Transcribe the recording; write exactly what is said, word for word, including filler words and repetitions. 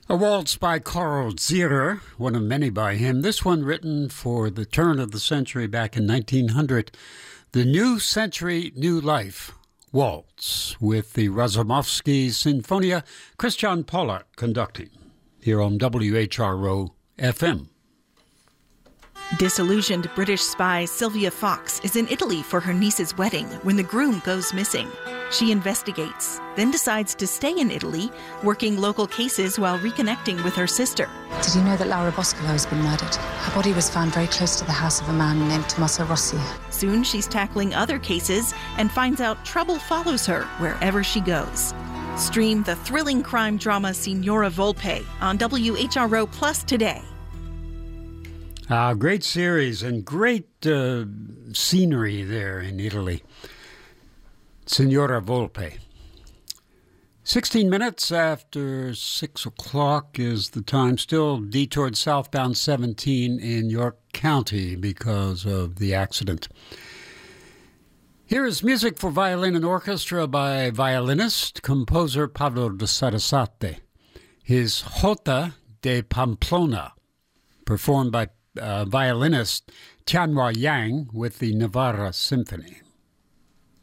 A waltz by Karl Zierer, one of many by him. This one written for the turn of the century back in nineteen hundred. The New Century, New Life Waltz with the Razumovsky Sinfonia. Christian Pollak conducting here on W H R O F M. Disillusioned British spy Sylvia Fox is in Italy for her niece's wedding when the groom goes missing. She investigates, then decides to stay in Italy, working local cases while reconnecting with her sister. Did you know that Laura Boscolo has been murdered? Her body was found very close to the house of a man named Tommaso Rossi. Soon she's tackling other cases and finds out trouble follows her wherever she goes. Stream the thrilling crime drama Signora Volpe on W H R O Plus today. Ah, great series and great uh, scenery there in Italy. Signora Volpe. sixteen minutes after six o'clock is the time. Still detoured southbound seventeen in York County because of the accident. Here is music for violin and orchestra by violinist, composer Pablo de Sarasate. His Jota de Pamplona, performed by uh, violinist Tianhua Yang with the Navarra Symphony.